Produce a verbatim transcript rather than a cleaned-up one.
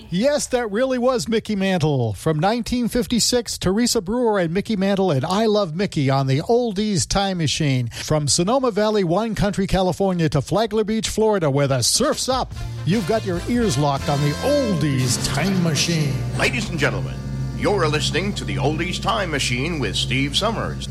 Yes, that really was Mickey Mantle. From nineteen fifty-six, Teresa Brewer and Mickey Mantle and I Love Mickey on the Oldies Time Machine. From Sonoma Valley, Wine Country, California to Flagler Beach, Florida, where the surf's up. You've got your ears locked on the Oldies Time Machine. Ladies and gentlemen, you're listening to the Oldies Time Machine with Steve Summers.